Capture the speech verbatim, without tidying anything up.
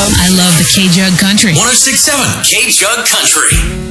I love the K-Jug Country. one oh six point seven K-Jug Country.